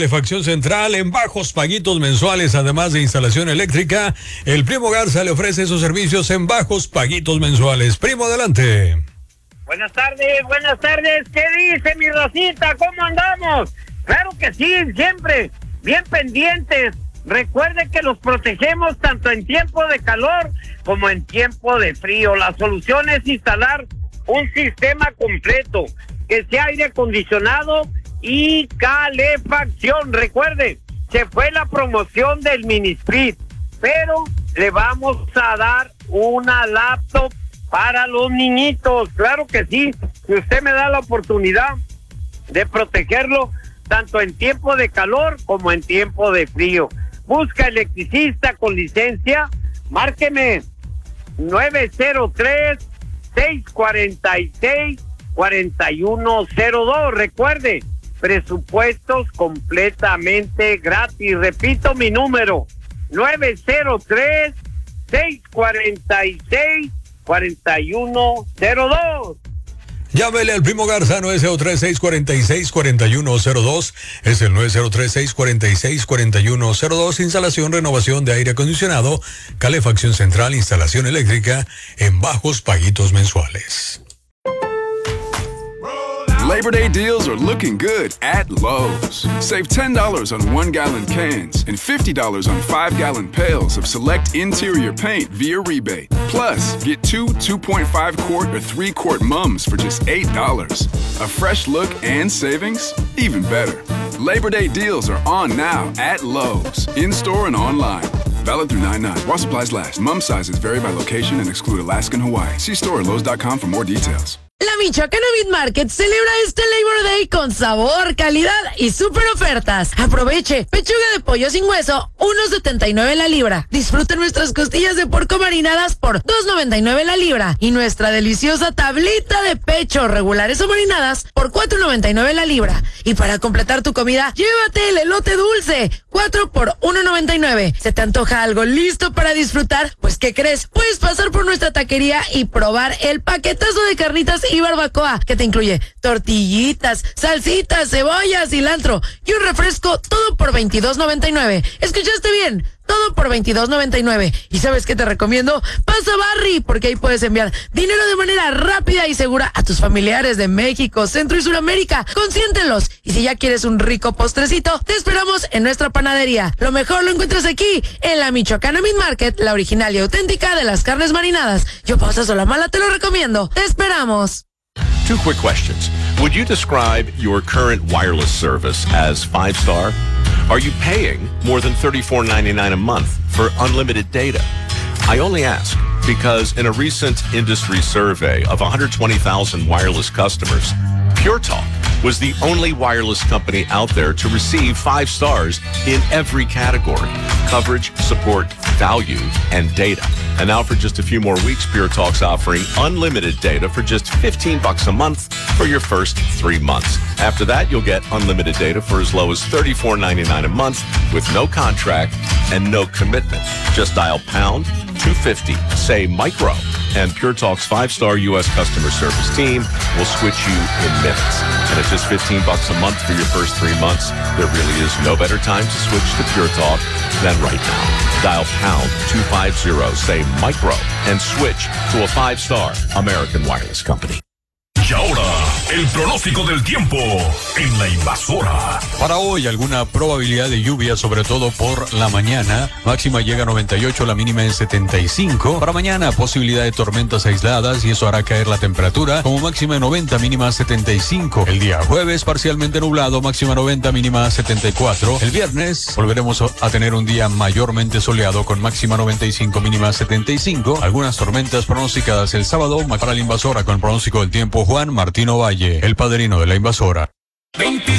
Calefacción central en bajos paguitos mensuales, además de instalación eléctrica. El Primo Garza le ofrece sus servicios en bajos paguitos mensuales. Primo, adelante. Buenas tardes. ¿Qué dice mi Rosita? ¿Cómo andamos? Claro que sí, siempre bien pendientes. Recuerde que los protegemos tanto en tiempo de calor como en tiempo de frío. La solución es instalar un sistema completo, que sea aire acondicionado y calefacción. Recuerde, se fue la promoción del Mini Split, pero le vamos a dar una laptop para los niñitos. Claro que sí, si usted me da la oportunidad de protegerlo tanto en tiempo de calor como en tiempo de frío. Busca electricista con licencia, márqueme 903-646-4102. Recuerde, presupuestos completamente gratis. Repito mi número, 903-646-4102. Llámele al Primo Garza, 903-646-4102. Es el 903-646-4102. Instalación, renovación de aire acondicionado, calefacción central, instalación eléctrica en bajos paguitos mensuales. Labor Day deals are looking good at Lowe's. Save $10 on 1-gallon cans and $50 on 5-gallon pails of select interior paint via rebate. Plus, get 2 2.5-quart or 3-quart mums for just $8. A fresh look and savings? Even better. Labor Day deals are on now at Lowe's, in-store and online. Valid through 9/9. While supplies last. Mum sizes vary by location and exclude Alaska and Hawaii. See store at Lowe's.com for more details. La Michoacana Meat Market celebra este Labor Day con sabor, calidad y super ofertas. Aproveche, pechuga de pollo sin hueso, $1.79 la libra. Disfrute nuestras costillas de puerco marinadas por $2.99 la libra. Y nuestra deliciosa tablita de pecho, regulares o marinadas, por $4.99 la libra. Y para completar tu comida, llévate el elote dulce, 4 por $1.99. ¿Se te antoja algo listo para disfrutar? Pues, ¿qué crees? Puedes pasar por nuestra taquería y probar el paquetazo de carnitas y barbacoa, que te incluye tortillitas, salsitas, cebolla, cilantro y un refresco, todo por $22.99. ¿Escuchaste bien? Todo por $22.99. ¿Y sabes qué te recomiendo? Pasa Barry, porque ahí puedes enviar dinero de manera rápida y segura a tus familiares de México, Centro y Suramérica. Consiéntelos. Y si ya quieres un rico postrecito, te esperamos en nuestra panadería. Lo mejor lo encuentras aquí, en la Michoacana Meat Market, la original y auténtica de las carnes marinadas. Yo, Pausa Solamala, te lo recomiendo. Te esperamos. 2 quick questions. Would you describe your current wireless service as 5-star? Are you paying more than $34.99 a month for unlimited data? I only ask because in a recent industry survey of 120,000 wireless customers, Pure Talk was the only wireless company out there to receive 5 stars in every category: coverage, support, value, and data. And now for just a few more weeks, Pure Talk's offering unlimited data for just $15 a month for your first 3 months. After that, you'll get unlimited data for as low as $34.99 a month with no contract and no commitment. Just dial pound 250, say micro, and Pure Talk's 5-star U.S. customer service team will switch you in minutes. And at just $15 a month for your first 3 months, there really is no better time to switch to Pure Talk than right now. Dial pound 250, say micro, and switch to a 5-star American Wireless Company. Y ahora, el pronóstico del tiempo en La Invasora. Para hoy, alguna probabilidad de lluvia, sobre todo por la mañana. Máxima llega a 98, la mínima en 75. Para mañana, posibilidad de tormentas aisladas y eso hará caer la temperatura. Como máxima 90, mínima 75. El día jueves, parcialmente nublado, máxima 90, mínima 74. El viernes, volveremos a tener un día mayormente soleado con máxima 95, mínima 75. Algunas tormentas pronosticadas el sábado. Para La Invasora, con el pronóstico del tiempo, Juan Martino Valle, el padrino de La Invasora.